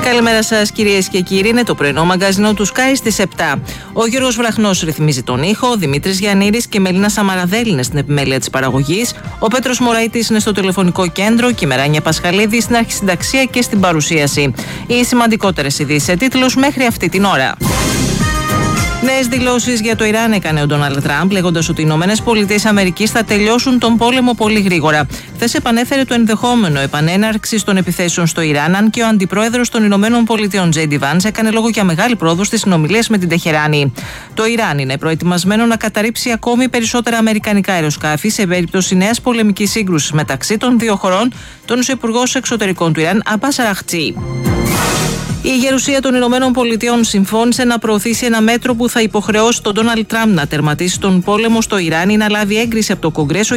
Καλημέρα σας κυρίες και κύριοι, είναι το πρωινό μαγκαζινό του Sky στις 7. Ο Γιώργος Βραχνός ρυθμίζει τον ήχο, ο Δημήτρης Γιαννήρης και η Μελίνα Σαμαραδέλη είναι στην επιμέλεια της παραγωγής, ο Πέτρος Μωραΐτης είναι στο τηλεφωνικό κέντρο και η Μεράνια Πασχαλίδη στην αρχισυνταξία και στην παρουσίαση. Οι σημαντικότερες ειδήσεις σε τίτλους μέχρι αυτή την ώρα. Νέες δηλώσεις για το Ιράν έκανε ο Ντόναλντ Τραμπ, λέγοντας ότι οι ΗΠΑ θα τελειώσουν τον πόλεμο πολύ γρήγορα. Χθες επανέφερε το ενδεχόμενο επανέναρξης των επιθέσεων στο Ιράν, αν και ο αντιπρόεδρος των ΗΠΑ, Τζέιντι Βάνς, έκανε λόγο για μεγάλη πρόοδο στις συνομιλίες με την Τεχεράνη. Το Ιράν είναι προετοιμασμένο να καταρρύψει ακόμη περισσότερα αμερικανικά αεροσκάφη σε περίπτωση νέας πολεμικής σύγκρουσης μεταξύ των δύο χωρών, τόνισε ο Υπουργός Εξωτερικών του Ιράν, Αμπάς Αραχτζή. Η Γερουσία των Ηνωμένων Πολιτειών συμφώνησε να προωθήσει ένα μέτρο που θα υποχρεώσει τον Ντόναλντ Τραμπ να τερματίσει τον πόλεμο στο Ιράν ή να λάβει έγκριση από το Κογκρέσο